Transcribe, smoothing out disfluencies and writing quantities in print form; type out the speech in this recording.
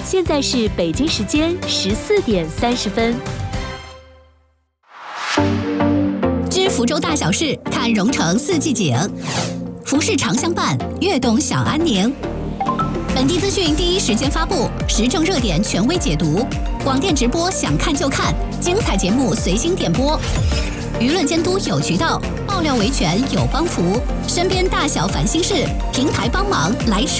现在是北京时间14:30。 知福州大小事，看蓉城四季景。服饰常相伴，悦动享安宁。本地资讯第一时间发布，时政热点权威解读。广电直播想看就看，精彩节目随心点播。舆论监督有渠道，爆料维权有帮扶。身边大小烦心事，平台帮忙来